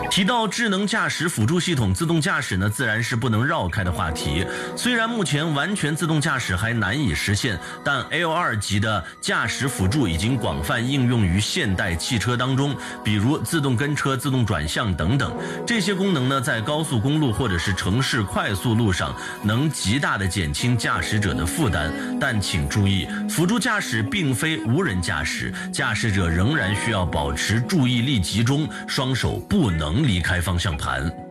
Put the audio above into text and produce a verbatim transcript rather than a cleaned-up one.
提到智能驾驶辅助系统，自动驾驶呢，自然是不能绕开的话题。虽然目前完全自动驾驶还难以实现，但 L 二 级的驾驶辅助已经广泛应用于现代汽车当中，比如自动跟车、自动转向等等。这些功能呢，在高速公路或者是城市快速路上，能极大的减轻驾驶者的负担。但请注意，辅助驾驶并非无人驾驶，驾驶者仍然需要保持注意力集中，双手不能离开方向盘。